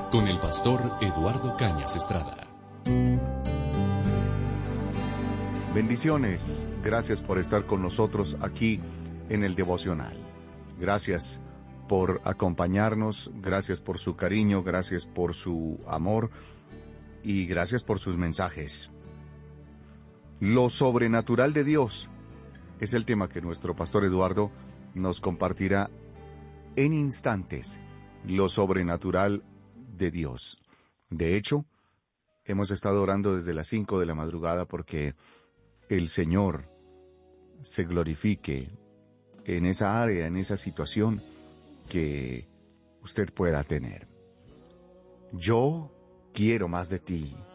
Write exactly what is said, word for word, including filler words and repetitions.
con el pastor Eduardo Cañas Estrada. Bendiciones, gracias por estar con nosotros aquí en el devocional. Gracias por acompañarnos, gracias por su cariño, gracias por su amor y gracias por sus mensajes. Lo sobrenatural de Dios es el tema que nuestro pastor Eduardo nos compartirá en instantes. Lo sobrenatural de Dios. De hecho, hemos estado orando desde las cinco de la madrugada porque el Señor se glorifique en esa área, en esa situación que usted pueda tener. Yo quiero más de ti.